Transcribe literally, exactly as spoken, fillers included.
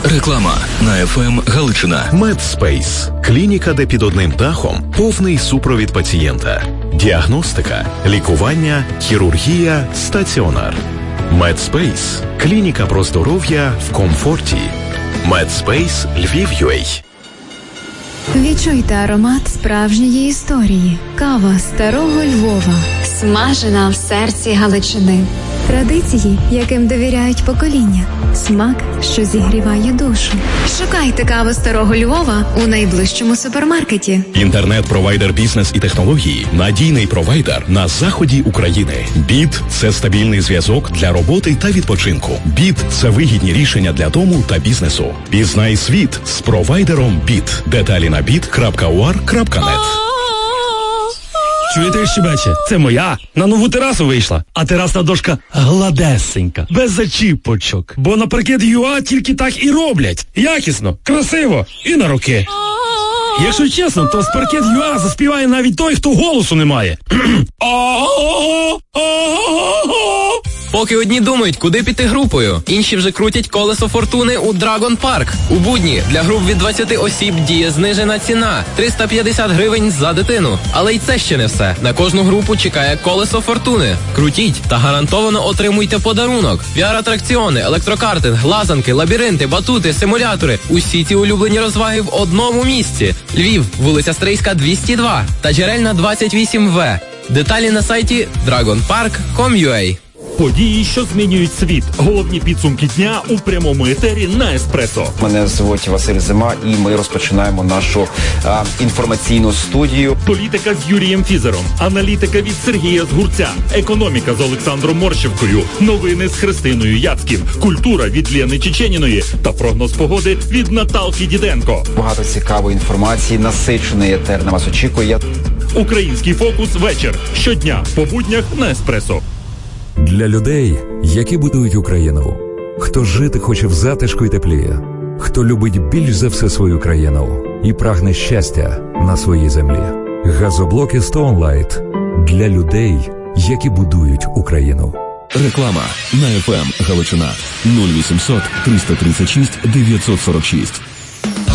Реклама на еф ем Галичина. Медспейс – клініка, де під одним дахом повний супровід пацієнта. Діагностика, лікування, хірургія, стаціонар. Медспейс – клініка про здоров'я в комфорті. Медспейс Львів.ua. Відчуйте аромат справжньої історії. Кава старого Львова. Смажена в серці Галичини. Традиції, яким довіряють покоління. Смак, що зігріває душу. Шукайте каву старого Львова у найближчому супермаркеті. Інтернет-провайдер бізнес і технології. Надійний провайдер на заході України. Біт – це стабільний зв'язок для роботи та відпочинку. Біт – це вигідні рішення для дому та бізнесу. Пізнай світ з провайдером Біт. Деталі на біт крапка у ар крапка нет. Чуєте, щебече? Це моя. На нову терасу вийшла. А терасна дошка гладесенька, без зачіпочок. Бо на паркет ЮА тільки так і роблять. Якісно, красиво і на роки. Якщо чесно, то з паркет ЮА заспіває навіть той, хто голосу не має. Поки одні думають, куди піти групою, інші вже крутять колесо фортуни у Dragon Park. У будні для груп від двадцяти осіб діє знижена ціна – триста п'ятдесят гривень за дитину. Але й це ще не все. На кожну групу чекає колесо фортуни. Крутіть та гарантовано отримуйте подарунок. ві ар-атракціони, електрокартинг, лазанки, лабіринти, батути, симулятори. Усі ці улюблені розваги в одному місці. Львів, вулиця Стрийська, двісті два та Джерельна, двадцять вісім ве. Деталі на сайті dragon park крапка ком крапка ю а. Події, що змінюють світ. Головні підсумки дня у прямому етері на Еспресо. Мене звуть Василь Зима, і ми розпочинаємо нашу а, інформаційну студію. Політика з Юрієм Фізером, аналітика від Сергія Згурця, економіка з Олександром Морщевкою, новини з Христиною Яцьків, культура від Лєни Чеченіної та прогноз погоди від Наталки Діденко. Багато цікавої інформації, насичений етер на вас очікує. Український фокус вечір. Щодня по буднях на Еспресо. Для людей, які будують Україну, хто жити хоче в затишку й теплі, хто любить більш за все свою країну і прагне щастя на своїй землі. Газоблоки Stone Light для людей, які будують Україну. Реклама на еф ем Галичина. нуль вісімсот триста тридцять шість дев'ятсот сорок шість.